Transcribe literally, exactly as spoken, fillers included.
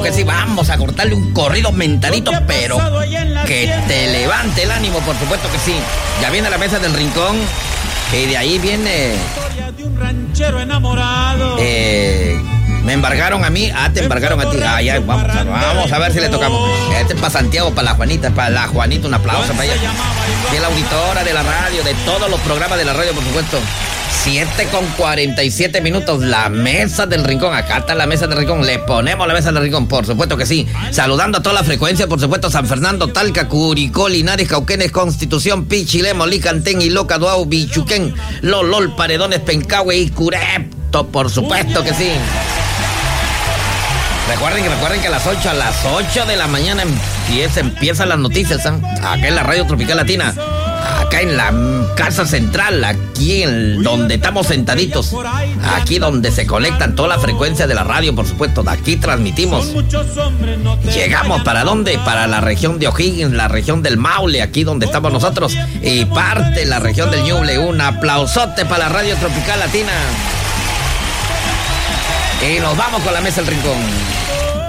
que sí, vamos a cortarle un corrido mentadito, pero que te levante el ánimo, por supuesto que sí. Ya viene la mesa del rincón y de ahí viene... Eh... Me embargaron a mí, ah, te embargaron a ti. Ah, ya, vamos, a, vamos a ver si le tocamos. Este es para Santiago, para la Juanita, para la Juanita, un aplauso para ella. Y la auditora de la radio, de todos los programas de la radio, por supuesto. siete con cuarenta y siete minutos, la mesa del rincón. Acá está la mesa del rincón, le ponemos la mesa del rincón, por supuesto que sí. Saludando a toda la frecuencia, por supuesto, San Fernando, Talca, Curicó, Linares, Cauquenes, Constitución, Pichilemo, Licantén, Iloca, Duau, Bichuquén, Lolol, Paredones, Pencahue y Curepto, por supuesto que sí. Recuerden que recuerden que a las ocho, a las ocho de la mañana empieza, empiezan las noticias, ¿eh? Acá en la Radio Tropical Latina, acá en la Casa Central, aquí en donde estamos sentaditos, aquí donde se conectan toda la frecuencia de la radio, por supuesto, de aquí transmitimos. Llegamos ¿para dónde? Para la región de O'Higgins, la región del Maule, aquí donde estamos nosotros, y parte de la región del Ñuble. Un aplausote para la Radio Tropical Latina. Y nos vamos con la mesa del rincón.